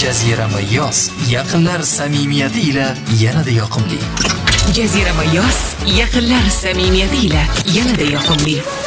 Jazirama yoz yaqinlar samimiyati ila yanada yoqimli. Jazirama yoz yaqinlar samimiyati ila yanada yoqimli.